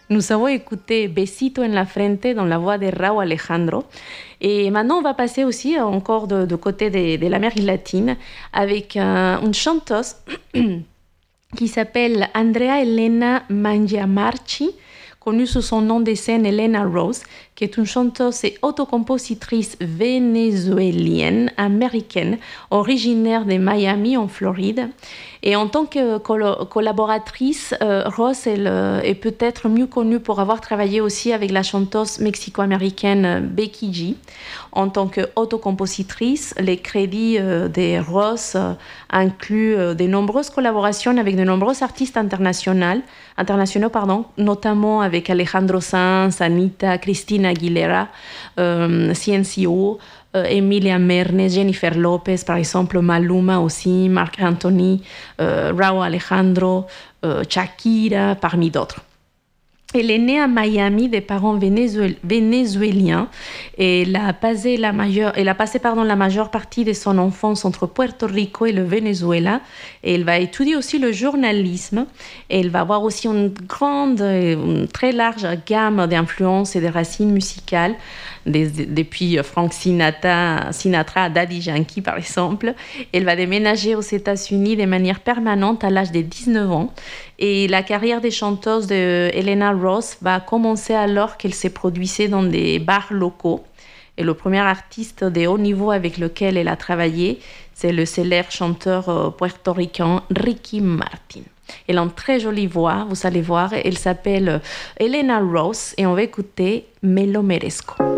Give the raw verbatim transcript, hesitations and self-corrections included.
Nous avons écouté Besito en la frente dans la voix de Rauw Alejandro. Et maintenant, on va passer aussi encore de, de côté de, de l'Amérique latine avec euh, une chanteuse qui s'appelle Andrea Elena Mangiamarchi, connue sous son nom de scène Elena Rose, qui est une chanteuse et autocompositrice vénézuélienne américaine, originaire de Miami en Floride. Et en tant que col- collaboratrice, euh, Rose elle, euh, est peut-être mieux connue pour avoir travaillé aussi avec la chanteuse mexico-américaine Becky G. En tant qu'autocompositrice, les crédits euh, de Rose euh, incluent euh, de nombreuses collaborations avec de nombreux artistes internationaux, internationaux pardon, notamment avec Alejandro Sanz, Anita, Christina Aguilera, euh, C N C O, euh, Emilia Mernes, Jennifer Lopez, par exemple, Maluma aussi, Marc Anthony, euh, Rauw Alejandro, euh, Shakira, parmi d'autres. Elle est née à Miami de parents vénézuél- vénézuéliens et elle a passé, la majeure, elle a passé pardon, la majeure partie de son enfance entre Puerto Rico et le Venezuela. Et elle va étudier aussi le journalisme. Et elle va avoir aussi une grande, une très large gamme d'influences et de racines musicales, des, depuis Frank Sinatra, Sinatra à Daddy Yankee par exemple. Elle va déménager aux États-Unis de manière permanente à l'âge de dix-neuf ans. Et la carrière des chanteuses de Elena Rose va commencer alors qu'elle se produisait dans des bars locaux. Et le premier artiste de haut niveau avec lequel elle a travaillé, c'est le célèbre chanteur puertoricain Ricky Martin. Elle a une très jolie voix, vous allez voir. Elle s'appelle Elena Rose et on va écouter Me lo merezco.